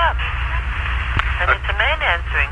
up. And it's a man answering.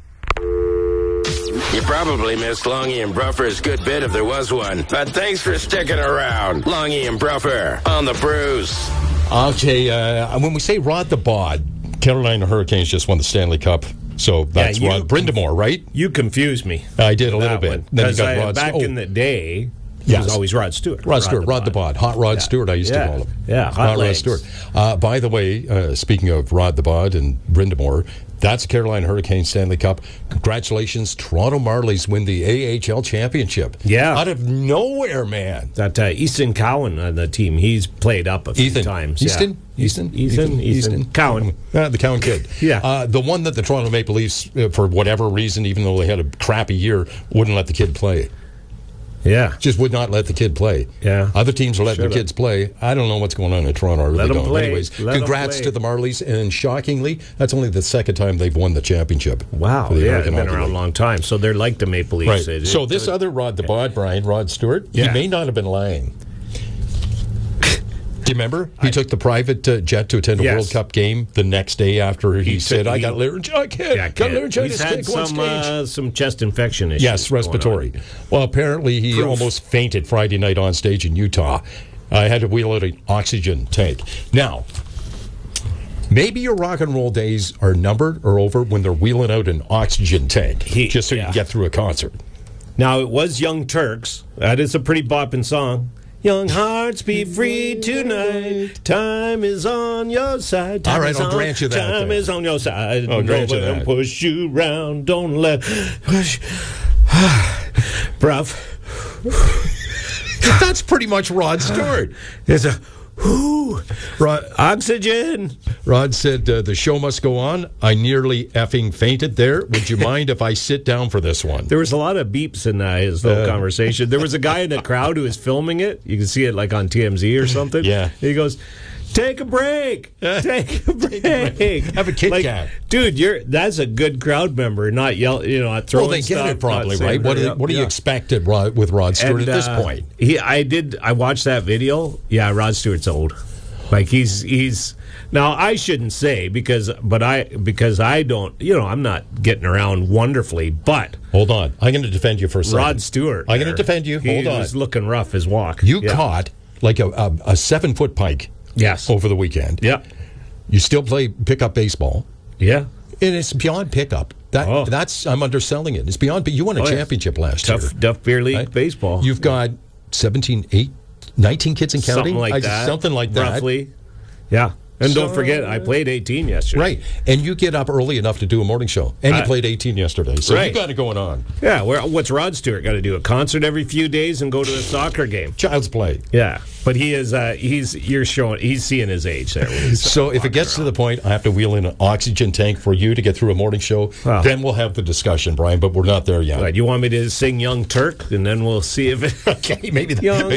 You probably missed Longy and Bruffer's good bit if there was one. But thanks for sticking around. Longy and Bruffer on the Bruce. Okay, when we say Rod the Bod, Carolina Hurricanes just won the Stanley Cup. So that's Rod Brind'Amour, right? You confused me. I did a little bit. Then you got Rod back in the day, it was always Rod Stewart. Rod the Bod. Hot Rod Stewart, I used to call him. Yeah, Hot Rod Stewart. By the way, speaking of Rod the Bod and Brind'Amour, that's Carolina Hurricanes Stanley Cup. Congratulations, Toronto Marlies win the AHL championship. Yeah. Out of nowhere, man. That Easton Cowan on the team, he's played up a few times. Easton Cowan. The Cowan kid. Yeah. The one that the Toronto Maple Leafs, for whatever reason, even though they had a crappy year, wouldn't let the kid play. Yeah. Just would not let the kid play. Yeah. Other teams are letting the kids play. I don't know what's going on in Toronto. I really don't. Play. Anyways, congrats to the Marlies. And shockingly, that's only the second time they've won the championship. Wow. Yeah, they've been around a long time. So they're like the Maple Leafs. Right. So this other Rod the Bod, Brian, Rod Stewart, he may not have been lying. Do you remember? He took the private jet to attend a World Cup game the next day after he said, I got laryngitis. Got laryngitis. He's had some chest infection issues. Yes, respiratory. Well, apparently he almost fainted Friday night on stage in Utah. I had to wheel out an oxygen tank. Now, maybe your rock and roll days are numbered or over when they're wheeling out an oxygen tank just so you can get through a concert. Now, it was Young Turks. That is a pretty bopping song. Young hearts be free tonight. Time is on your side. All right, I'll grant you that. Time is on your side. I'll grant you that. Push you round. Don't let push. Bruv. That's pretty much Rod Stewart. There's a oxygen. Rod said, the show must go on. I nearly effing fainted there. Would you mind if I sit down for this one? There was a lot of beeps in his whole conversation. There was a guy in the crowd who was filming it. You can see it like on TMZ or something. Yeah. He goes, take a break. Take a break. Have a Kit Kat. Dude, that's a good crowd member, not not throwing Well, they stuff, get it probably, right? What do you expect with Rod Stewart at this point? I watched that video. Yeah, Rod Stewart's old. Like he's now I shouldn't say because I don't, I'm not getting around wonderfully, but hold on. I'm going to defend you for a second. Rod Stewart. I'm going to defend you. Hold on. He was looking rough, his walk. You caught like a 7-foot pike. Yes. Over the weekend. Yeah. You still play pickup baseball. Yeah. And it's beyond pickup. That's I'm underselling it. It's beyond. You won a championship last year. Duff Beer League baseball. You've got 19 kids and counting. Something like that. Roughly. Yeah. And don't forget, I played 18 yesterday. Right. And you get up early enough to do a morning show. And you played 18 yesterday. So you got it going on. Yeah. What's Rod Stewart got to do? A concert every few days and go to a soccer game? Child's play. Yeah. But he's seeing his age there. So if it gets to the point I have to wheel in an oxygen tank for you to get through a morning show, then we'll have the discussion, Brian, but we're not there yet. Right. You want me to sing Young Turk? And then we'll see if it... Okay, maybe...